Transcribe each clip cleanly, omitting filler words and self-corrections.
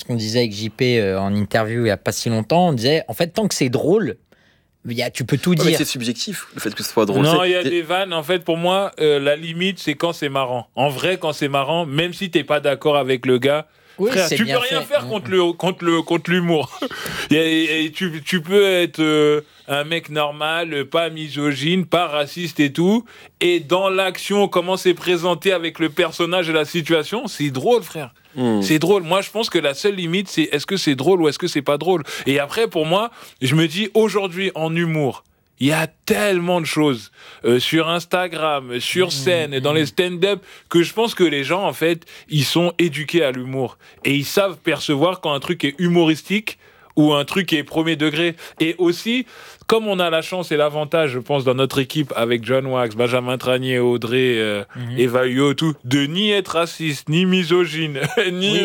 qu'on disait avec JP en interview il n'y a pas si longtemps. On disait, en fait, tant que c'est drôle, tu peux tout dire. Mais c'est subjectif, le fait que ce soit drôle. Non, il y a des vannes. En fait, pour moi, la limite, c'est quand c'est marrant. En vrai, quand c'est marrant, même si t'es pas d'accord avec le gars, Oui, frère, tu peux rien faire contre l'humour. Et tu peux être un mec normal, pas misogyne, pas raciste et tout. Et dans l'action, comment c'est présenté avec le personnage et la situation, c'est drôle, frère. C'est drôle. Moi, je pense que la seule limite, c'est est-ce que c'est drôle ou est-ce que c'est pas drôle. Et après, pour moi, je me dis aujourd'hui en humour, il y a tellement de choses sur Instagram, sur scène, dans les stand-up, que je pense que les gens, en fait, ils sont éduqués à l'humour. Et ils savent percevoir quand un truc est humoristique ou un truc est premier degré. Et aussi, comme on a la chance et l'avantage, je pense, dans notre équipe, avec John Wax, Benjamin Tranier, Audrey, Eva Huot, tout, de ni être raciste, ni misogyne, ni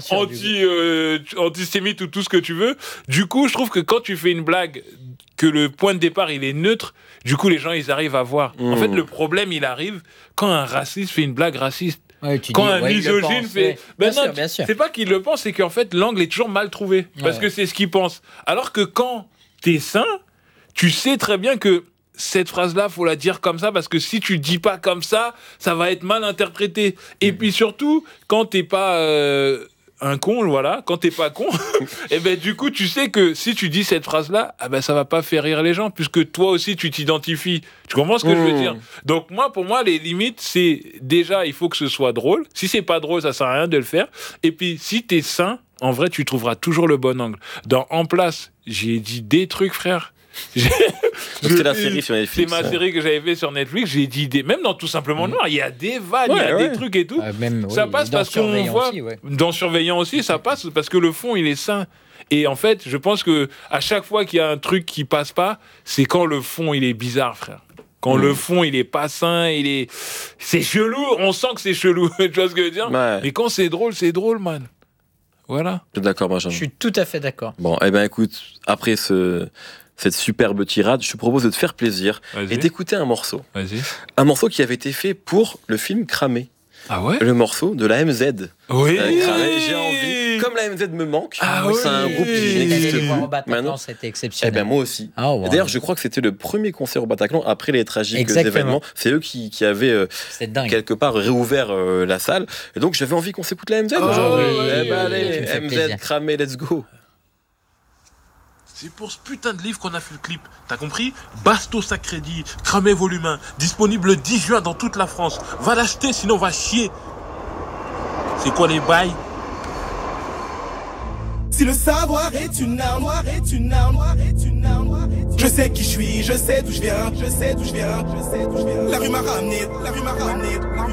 antisémite ou tout ce que tu veux. Du coup, je trouve que quand tu fais une blague, que le point de départ, il est neutre, du coup, les gens, ils arrivent à voir. En fait, le problème, il arrive quand un raciste fait une blague raciste. Ouais, quand un misogyne fait... Ben non, bien sûr. c'est pas qu'il le pense, c'est qu'en fait, l'angle est toujours mal trouvé. Parce que c'est ce qu'il pense. Alors que quand t'es sain, tu sais très bien que cette phrase-là, faut la dire comme ça, parce que si tu dis pas comme ça, ça va être mal interprété. Et puis surtout, quand t'es pas... un con, voilà, quand t'es pas con, et ben du coup tu sais que si tu dis cette phrase-là, ah ben ça va pas faire rire les gens, puisque toi aussi tu t'identifies. Tu comprends ce que je veux dire? Donc pour moi, les limites, c'est déjà il faut que ce soit drôle. Si c'est pas drôle, ça sert à rien de le faire. Et puis si t'es sain, en vrai, tu trouveras toujours le bon angle. Dans En Place, j'ai dit des trucs, frère. C'était la série sur Netflix. C'est ma série que j'avais fait sur Netflix. J'ai dit même dans Tout Simplement Noir, il y a des vannes, il y a des trucs et tout. Ça passe parce qu'on voit. Aussi, dans Surveillant aussi, ça passe parce que le fond, il est sain. Et en fait, je pense que à chaque fois qu'il y a un truc qui passe pas, c'est quand le fond, il est bizarre, frère. Quand le fond, il est pas sain, c'est chelou. On sent que c'est chelou. Tu vois ce que je veux dire? Mais quand c'est drôle, man. Voilà. Je suis d'accord, Benjamin. Je suis tout à fait d'accord. Bon, eh ben écoute, après cette superbe tirade, je te propose de te faire plaisir et d'écouter un morceau. Vas-y. Un morceau qui avait été fait pour le film Cramé. Ah ouais? Le morceau de la MZ. Oui. Cramé, j'ai envie. Comme la MZ me manque, c'est un groupe qui n'existe plus. Au Bataclan, c'était exceptionnel. Eh ben moi aussi. Oh, wow. D'ailleurs, je crois que c'était le premier concert au Bataclan après les tragiques événements. C'est eux qui avaient quelque part réouvert la salle. Et donc j'avais envie qu'on s'écoute la MZ aujourd'hui. Eh ben allez, MZ, Cramé, let's go. C'est pour ce putain de livre qu'on a fait le clip. T'as compris? Bastos à crédit, Cramé volume 1, disponible le 10 juin dans toute la France. Va l'acheter, sinon va chier. C'est quoi les bails? Si le savoir est une arme, je sais qui je suis, je sais d'où je viens, La rue m'a ramené,